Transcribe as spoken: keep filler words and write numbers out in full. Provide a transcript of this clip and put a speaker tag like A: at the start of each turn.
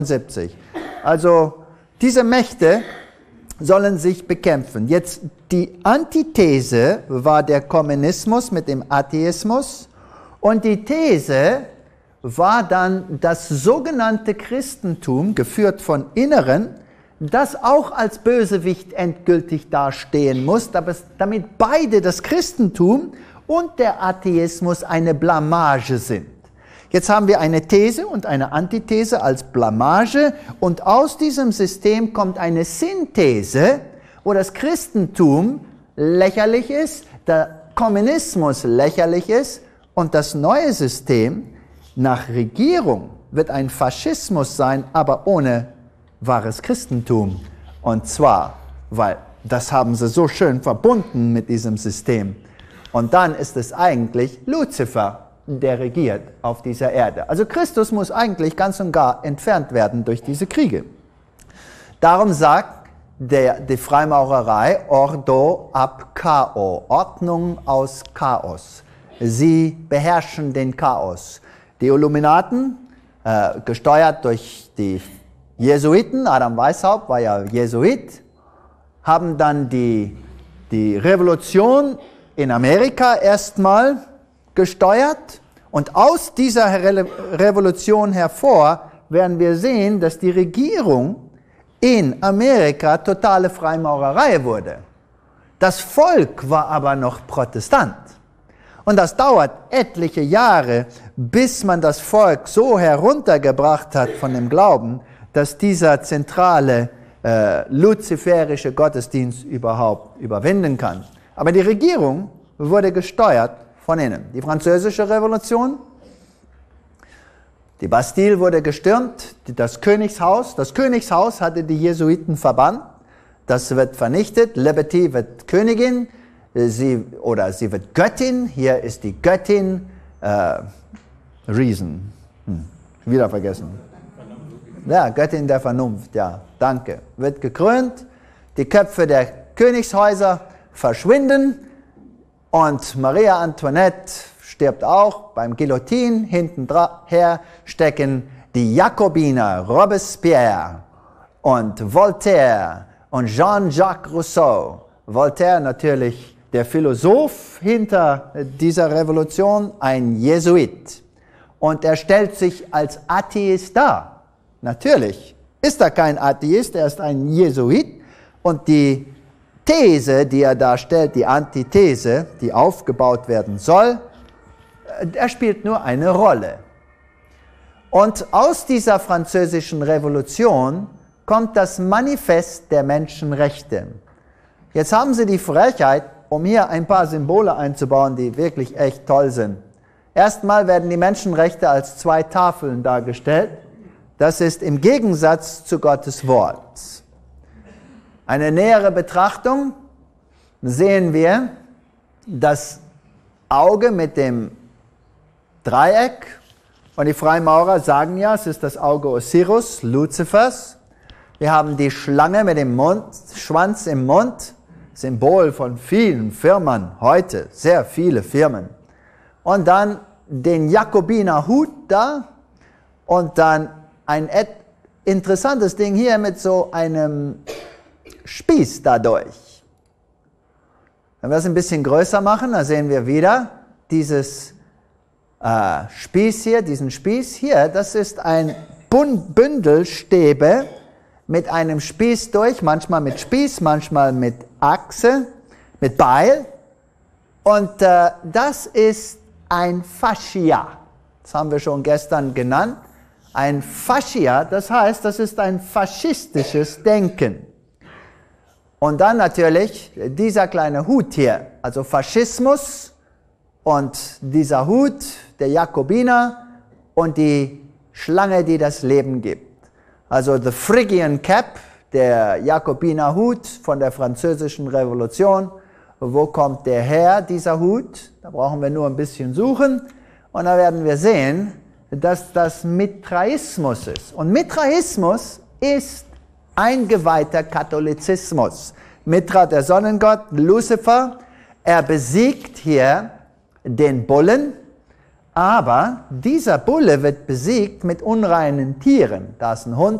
A: siebzig. Also diese Mächte sollen sich bekämpfen. Jetzt die Antithese war der Kommunismus mit dem Atheismus und die These war dann das sogenannte Christentum, geführt von Inneren, das auch als Bösewicht endgültig dastehen muss, damit beide, das Christentum und der Atheismus, eine Blamage sind. Jetzt haben wir eine These und eine Antithese als Blamage und aus diesem System kommt eine Synthese, wo das Christentum lächerlich ist, der Kommunismus lächerlich ist und das neue System nach Regierung wird ein Faschismus sein, aber ohne wahres Christentum. Und zwar, weil das haben sie so schön verbunden mit diesem System. Und dann ist es eigentlich Luzifer, der regiert auf dieser Erde. Also Christus muss eigentlich ganz und gar entfernt werden durch diese Kriege. Darum sagt der, die Freimaurerei Ordo ab Chaos, Ordnung aus Chaos. Sie beherrschen den Chaos. Die Illuminaten, äh, gesteuert durch die Jesuiten, Adam Weishaupt war ja Jesuit, haben dann die, die Revolution in Amerika erstmal gesteuert und aus dieser Re- Revolution hervor werden wir sehen, dass die Regierung in Amerika totale Freimaurerei wurde. Das Volk war aber noch Protestant. Und das dauert etliche Jahre, bis man das Volk so heruntergebracht hat von dem Glauben, dass dieser zentrale äh, luziferische Gottesdienst überhaupt überwinden kann. Aber die Regierung wurde gesteuert von innen. Die französische Revolution, die Bastille wurde gestürmt, das Königshaus, das Königshaus hatte die Jesuiten verbannt, das wird vernichtet, Liberty wird Königin, sie, oder sie wird Göttin, hier ist die Göttin, äh, Reason, hm, wieder vergessen. Ja, Göttin der Vernunft, ja, danke, wird gekrönt, die Köpfe der Königshäuser verschwinden, und Maria Antoinette stirbt auch beim Guillotine. Hintenher stecken die Jakobiner, Robespierre und Voltaire und Jean-Jacques Rousseau. Voltaire natürlich der Philosoph hinter dieser Revolution, ein Jesuit. Und er stellt sich als Atheist dar. Natürlich ist er kein Atheist, er ist ein Jesuit. Und die These, die er darstellt, die Antithese, die aufgebaut werden soll, er spielt nur eine Rolle. Und aus dieser französischen Revolution kommt das Manifest der Menschenrechte. Jetzt haben sie die Frechheit, um hier ein paar Symbole einzubauen, die wirklich echt toll sind. Erstmal werden die Menschenrechte als zwei Tafeln dargestellt. Das ist im Gegensatz zu Gottes Wort. Eine nähere Betrachtung sehen wir das Auge mit dem Dreieck und die Freimaurer sagen ja, es ist das Auge Osiris, Luzifers. Wir haben die Schlange mit dem Mund, Schwanz im Mund, Symbol von vielen Firmen heute, sehr viele Firmen. Und dann den Jakobiner Hut da und dann ein interessantes Ding hier mit so einem Spieß dadurch. Wenn wir es ein bisschen größer machen, dann sehen wir wieder dieses äh, Spieß hier, diesen Spieß hier, das ist ein Bündel Stäbe mit einem Spieß durch, manchmal mit Spieß, manchmal mit Achse, mit Beil. Und äh, das ist ein Fascia. Das haben wir schon gestern genannt. Ein Fascia, das heißt, das ist ein faschistisches Denken. Und dann natürlich dieser kleine Hut hier, also Faschismus und dieser Hut der Jakobiner und die Schlange, die das Leben gibt. Also the Phrygian Cap, der Jakobiner Hut von der französischen Revolution. Wo kommt der her, dieser Hut? Da brauchen wir nur ein bisschen suchen und da werden wir sehen, dass das Mithraismus ist. Und Mithraismus ist eingeweihter Katholizismus. Mithra, der Sonnengott, Luzifer, er besiegt hier den Bullen Aber dieser Bulle wird besiegt mit unreinen Tieren. Da ist ein Hund,